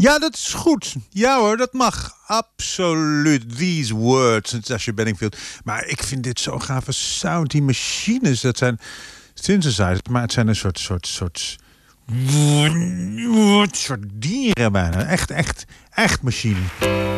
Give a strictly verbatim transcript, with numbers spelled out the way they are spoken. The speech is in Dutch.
Ja, dat is goed. Ja hoor, dat mag. Absoluut. These words, Sasha Bedingfield. Maar ik vind dit zo'n gave sound. Die machines, dat zijn synthesizers. Maar het zijn een soort, soort, soort... soort dieren bijna. Echt, echt, echt machine.